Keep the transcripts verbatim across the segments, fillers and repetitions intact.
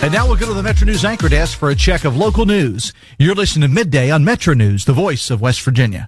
And now we'll go to the Metro News Anchor Desk for a check of local news. You're listening to Midday on Metro News, the voice of West Virginia.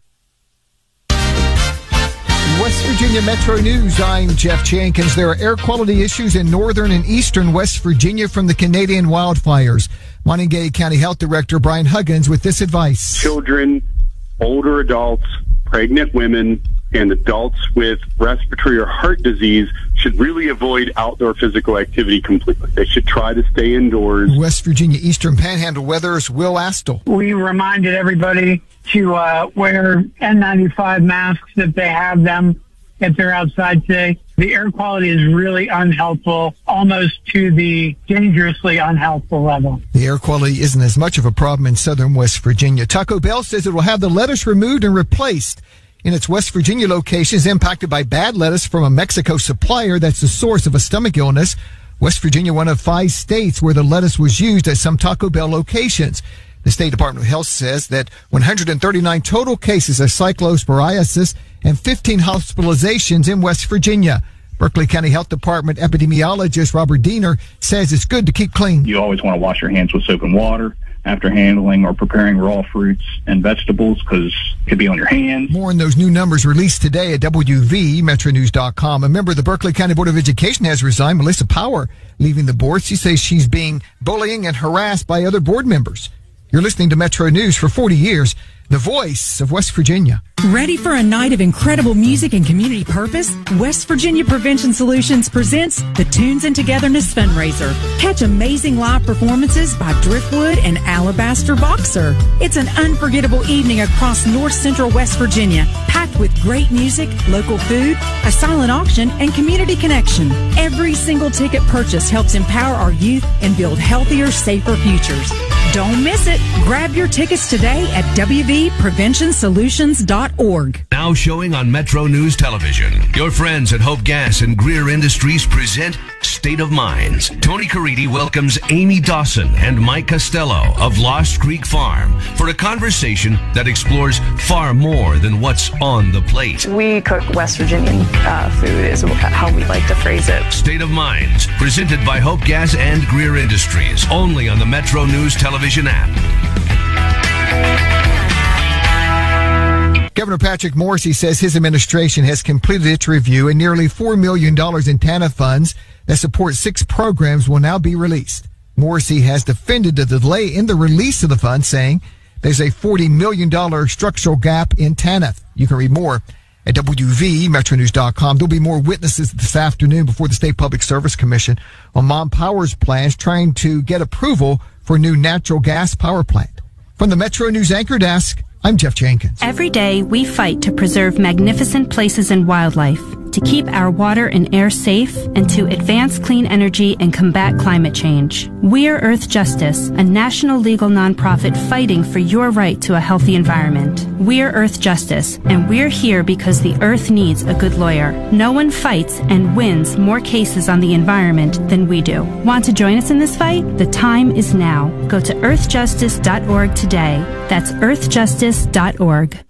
West Virginia Metro News, I'm Jeff Jenkins. There are air quality issues in northern and eastern West Virginia from the Canadian wildfires. Montague County Health Director Brian Huggins with this advice. Children, older adults, pregnant women, and adults with respiratory or heart disease should really avoid outdoor physical activity completely. They should try to stay indoors. West Virginia Eastern Panhandle Weather's Will Astle. We reminded everybody to uh, wear N ninety-five masks if they have them, if they're outside today. The air quality is really unhelpful, almost to the dangerously unhelpful level. The air quality isn't as much of a problem in southern West Virginia. Taco Bell says it will have the lettuce removed and replaced in its West Virginia locations impacted by bad lettuce from a Mexico supplier that's the source of a stomach illness. West Virginia, one of five states where the lettuce was used at some Taco Bell locations. The State Department of Health says that one hundred thirty-nine total cases of cyclosporiasis and fifteen hospitalizations in West Virginia. Berkeley County Health Department epidemiologist Robert Diener says it's good to keep clean. You always want to wash your hands with soap and water after handling or preparing raw fruits and vegetables because it could be on your hands. More on those new numbers released today at W V Metro News dot com. A member of the Berkeley County Board of Education has resigned. Melissa Power leaving the board. She says she's being bullying and harassed by other board members. You're listening to Metro News for forty years, the voice of West Virginia. Ready for a night of incredible music and community purpose? West Virginia Prevention Solutions presents the Tunes and Togetherness Fundraiser. Catch amazing live performances by Driftwood and Alabaster Boxer. It's an unforgettable evening across north central West Virginia, packed with great music, local food, a silent auction, and community connection. Every single ticket purchased helps empower our youth and build healthier, safer futures. Don't miss it. Grab your tickets today at W V prevention solutions dot org. Now showing on Metro News Television. Your friends at Hope Gas and Greer Industries present State of Minds. Tony Caridi welcomes Amy Dawson and Mike Costello of Lost Creek Farm for a conversation that explores far more than what's on the plate. We cook West Virginian uh, food is how we like to phrase it. State of Minds, presented by Hope Gas and Greer Industries, only on the Metro News Television app. Governor Patrick Morrisey says his administration has completed its review and nearly four million dollars in TANF funds that support six programs will now be released. Morrisey has defended the delay in the release of the funds, saying there's a forty million dollars structural gap in TANF. You can read more at W V Metro News dot com. There'll be more witnesses this afternoon before the State Public Service Commission on Mon Power's plans trying to get approval for a new natural gas power plant. From the Metro News Anchor Desk, I'm Jeff Jenkins. Every day, we fight to preserve magnificent places and wildlife, to keep our water and air safe, and to advance clean energy and combat climate change. We're Earth Justice, a national legal nonprofit fighting for your right to a healthy environment. We're Earth Justice, and we're here because the Earth needs a good lawyer. No one fights and wins more cases on the environment than we do. Want to join us in this fight? The time is now. Go to earth justice dot org today. That's earth justice dot org.